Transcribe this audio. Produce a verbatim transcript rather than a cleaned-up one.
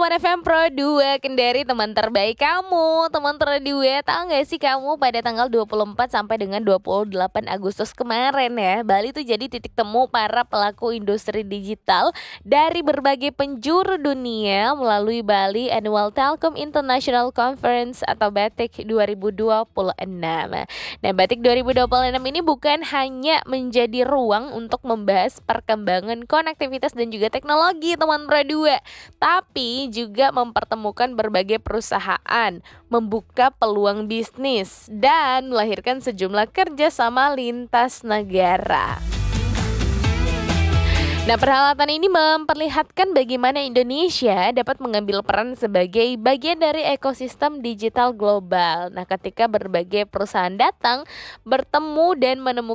One F M Pro dua Kendari, teman terbaik kamu. Teman Pro dua, tahu gak sih kamu pada tanggal dua puluh empat sampai dengan dua puluh delapan Agustus kemarin ya, Bali tuh jadi titik temu para pelaku industri digital dari berbagai penjuru dunia melalui Bali Annual Telkom International Conference atau Batik dua ribu dua puluh enam. Nah, Batik dua ribu dua puluh enam ini bukan hanya menjadi ruang untuk membahas perkembangan konektivitas dan juga teknologi teman Pro dua, tapi juga mempertemukan berbagai perusahaan, membuka peluang bisnis, dan melahirkan sejumlah kerjasama lintas negara. Nah, perhelatan ini memperlihatkan bagaimana Indonesia dapat mengambil peran sebagai bagian dari ekosistem digital global. Nah, ketika berbagai perusahaan datang, bertemu dan menemukan